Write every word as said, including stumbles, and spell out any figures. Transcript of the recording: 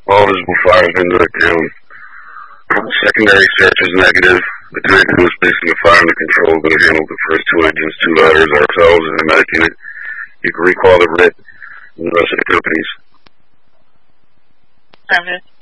All visible fire has been direct down. Secondary search is negative. The director was basically a fire under control, going to handle the first two engines, two ladders, ourselves, and the medic unit. You can recall the writ and the rest of the companies. Service.